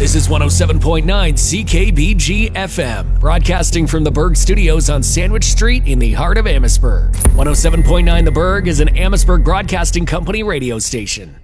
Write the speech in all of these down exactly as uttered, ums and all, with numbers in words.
This is one oh seven point nine C K B G F M, broadcasting from the Berg Studios on Sandwich Street in the heart of Amherstburg. one oh seven point nine The Berg is an Amherstburg Broadcasting Company radio station.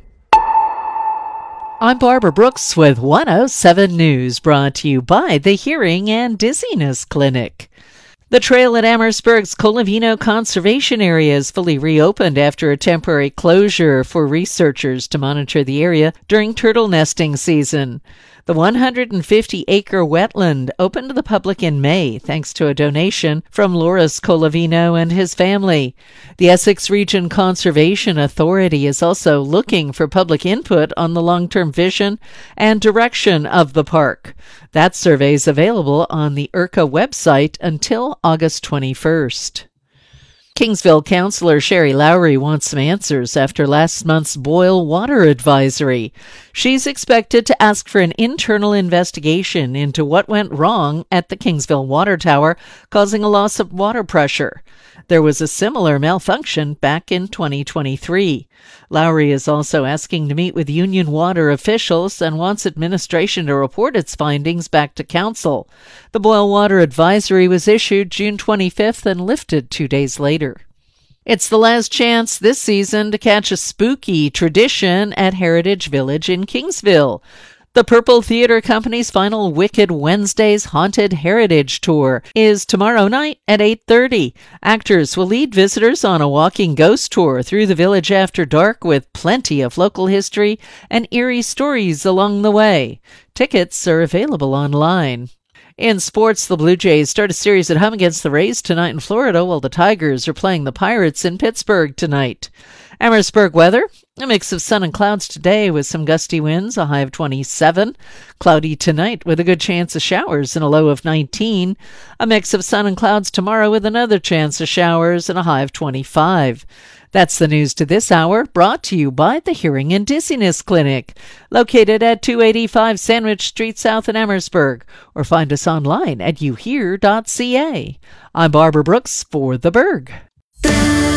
I'm Barbara Brooks with one oh seven News, brought to you by the Hearing and Dizziness Clinic. The trail at Amherstburg's Colavino Conservation Area is fully reopened after a temporary closure for researchers to monitor the area during turtle nesting season. The one hundred fifty acre wetland opened to the public in May thanks to a donation from Loris Colavino and his family. The Essex Region Conservation Authority is also looking for public input on the long-term vision and direction of the park. That survey is available on the I R C A website until August twenty-first. Kingsville Councillor Sherry Lowry wants some answers after last month's boil water advisory. She's expected to ask for an internal investigation into what went wrong at the Kingsville Water Tower, causing a loss of water pressure. There was a similar malfunction back in twenty twenty-three. Lowry is also asking to meet with Union Water officials and wants administration to report its findings back to council. The boil water advisory was issued June twenty-fifth and lifted two days later. It's the last chance this season to catch a spooky tradition at Heritage Village in Kingsville. The Purple Theater Company's final Wicked Wednesdays Haunted Heritage Tour is tomorrow night at eight thirty. Actors will lead visitors on a walking ghost tour through the village after dark with plenty of local history and eerie stories along the way. Tickets are available online. In sports, the Blue Jays start a series at home against the Rays tonight in Florida, while the Tigers are playing the Pirates in Pittsburgh tonight. Amherstburg weather, a mix of sun and clouds today with some gusty winds, a high of twenty-seven. Cloudy tonight with a good chance of showers and a low of nineteen. A mix of sun and clouds tomorrow with another chance of showers and a high of twenty-five. That's the news to this hour, brought to you by the Hearing and Dizziness Clinic, located at two eighty-five Sandwich Street South in Amherstburg, or find us online at you hear dot c a. I'm Barbara Brooks for The Berg.